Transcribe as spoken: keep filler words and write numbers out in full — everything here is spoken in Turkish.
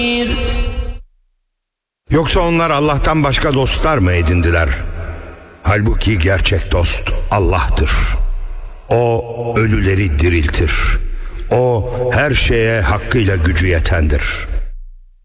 Yoksa onlar Allah'tan başka dostlar mı edindiler? Halbuki gerçek dost Allah'tır. O ölüleri diriltir. O her şeye hakkıyla gücü yetendir.